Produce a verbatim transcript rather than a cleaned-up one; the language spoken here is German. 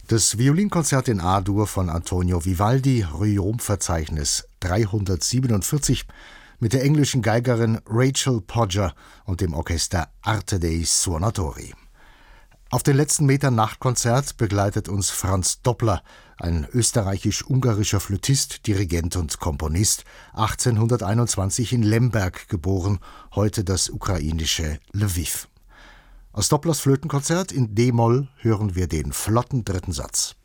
Das Violinkonzert in A-Dur von Antonio Vivaldi, Ryom-Verzeichnis dreihundertsiebenundvierzig, mit der englischen Geigerin Rachel Podger und dem Orchester Arte dei Suonatori. Auf den letzten Metern Nachtkonzert begleitet uns Franz Doppler, ein österreichisch-ungarischer Flötist, Dirigent und Komponist, achtzehnhunderteinundzwanzig in Lemberg geboren, heute das ukrainische Lwiw. Aus Dopplers Flötenkonzert in D-Moll hören wir den flotten dritten Satz.